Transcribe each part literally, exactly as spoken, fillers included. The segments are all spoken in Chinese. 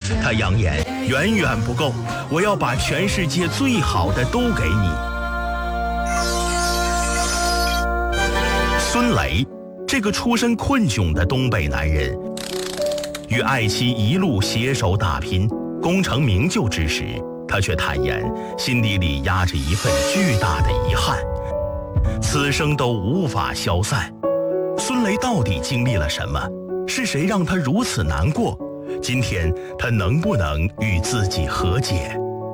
他扬言远远不够，我要把全世界最好的都给你。孙雷，这个出身困窘的东北男人，与爱妻一路携手打拼，功成名就之时，他却坦言心底里压着一份巨大的遗憾，此生都无法消散。孙雷到底经历了什么？是谁让他如此难过？今天他能不能与自己和解？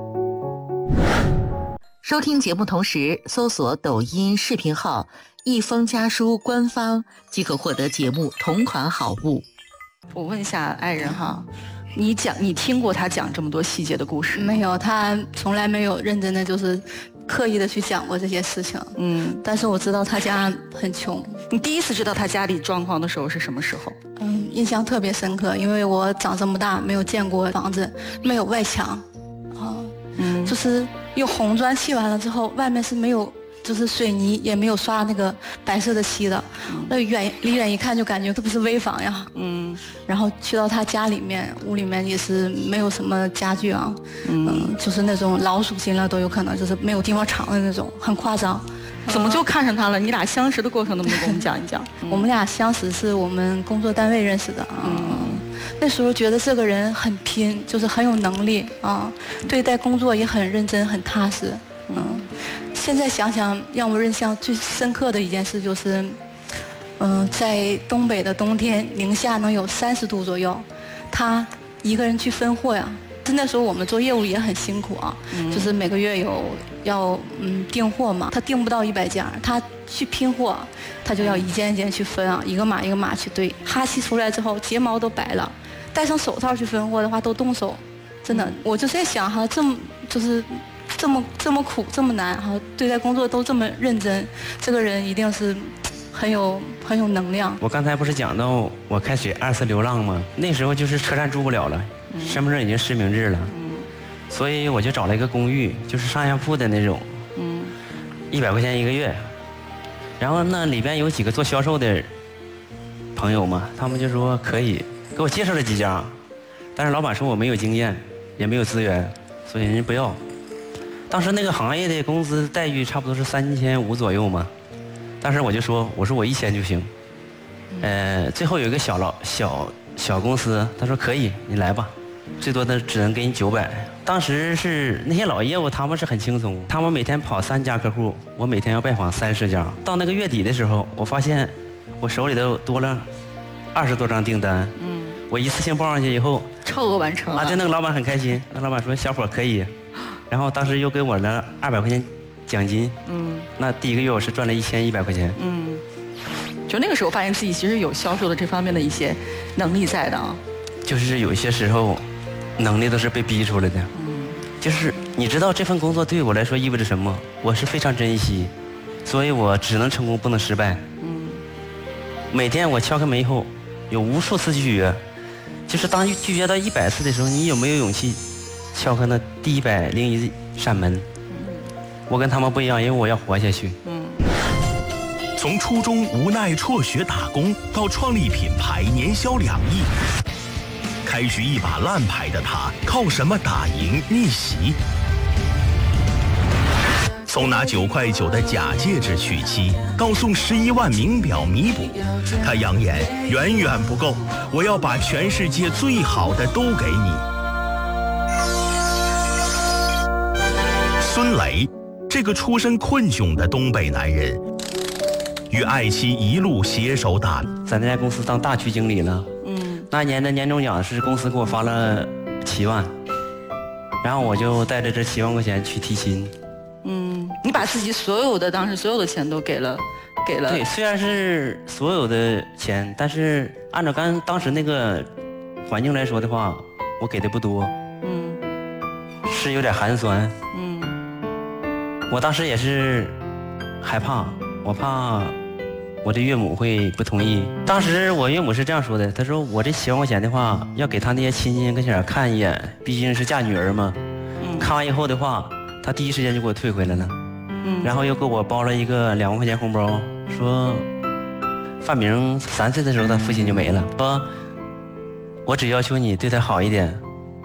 收听节目同时搜索抖音视频号一封家书官方，即可获得节目同款好物。 我问一下爱人哈，你讲你听过他讲这么多细节的故事？ 没有，他从来没有认真的就是刻意的去讲过这些事情。嗯，但是我知道他家很穷。 你第一次知道他家里状况的时候是什么时候？ 嗯，印象特别深刻，因为我长这么大没有见过房子，没有外墙，啊，嗯，就是用红砖砌完了之后，外面是没有。就是水泥也没有刷那个白色的漆的，那远离远一看就感觉这不是危房呀。嗯，然后去到他家里面，屋里面也是没有什么家具啊，嗯，嗯就是那种老鼠进了都有可能，就是没有地方藏的那种，很夸张。 怎么就看上他了？你俩相识的过程能不能跟我们讲一讲？ 我们俩相识是我们工作单位认识的啊。嗯，那时候觉得这个人很拼，就是很有能力啊，对待工作也很认真、很踏实。嗯，现在想想，让我印象最深刻的一件事就是，嗯、呃，在东北的冬天，零下能有三十度左右，他一个人去分货呀。那时候我们做业务也很辛苦啊，嗯、就是每个月有要嗯订货嘛，他订不到一百件，他去拼货，他就要一件一件去分啊，一个码一个码去对，哈气出来之后睫毛都白了，戴上手套去分货的话都冻手，真的，我就在想哈，这么就是。这么这么苦这么难哈，对待工作都这么认真，这个人一定是很有很有能量。 我刚才不是讲到我开始二次流浪吗？那时候就是车站住不了了，嗯、身份证已经实名制了，嗯、所以我就找了一个公寓，就是上下铺的那种，嗯，一百块钱一个月。然后那里边有几个做销售的朋友嘛，他们就说可以，给我介绍了几家，但是老板说我没有经验，也没有资源，所以人家不要。当时那个行业的工资待遇差不多是三千五左右嘛，当时我就说，我说我一千就行。呃，最后有一个小老小小公司，他说可以，你来吧，最多的只能给你九百。当时是那些老业务，他们是很轻松，他们每天跑三家客户，我每天要拜访三十家。到那个月底的时候，我发现我手里头多了二十多张订单。嗯，我一次性报上去以后， 超额完成了。 啊，对，那个老板很开心，那老板说小伙可以。然后当时又给我了二百块钱奖金，嗯，那第一个月我是赚了一千一百块钱， 嗯，就那个时候发现自己其实有销售的这方面的一些能力在的啊， 就是有一些时候能力都是被逼出来的，嗯，就是你知道这份工作对我来说意味着什么，我是非常珍惜，所以我只能成功不能失败，嗯，每天我敲开门以后有无数次拒绝，就是当拒绝到一百次的时候，你有没有勇气敲开那第一百零一扇门？我跟他们不一样，因为我要活下去。嗯。 从初中无奈辍学打工，到创立品牌年销两亿，开局一把烂牌的他，靠什么打赢逆袭？从拿九块九的假戒指娶妻，到送十一万名表弥补，他扬言远远不够，我要把全世界最好的都给你。孙雷，这个出身困窘的东北男人，与爱妻一路携手打， 在那家公司当大区经理了。嗯，那年的年终奖是公司给我发了七万，然后我就带着这七万块钱去提亲。 嗯，你把自己所有的当时所有的钱都给了，给了。 对，虽然是所有的钱，但是按照刚当时那个环境来说的话，我给的不多。嗯，是有点寒酸。嗯，我当时也是害怕，我怕我的岳母会不同意。当时我岳母是这样说的，她说我这七万块钱的话，要给她那些亲戚跟前看一眼，毕竟是嫁女儿嘛。嗯，看完以后的话，她第一时间就给我退回来了。嗯，然后又给我包了一个两万块钱红包，说范明三岁的时候他父亲就没了，说我只要求你对他好一点，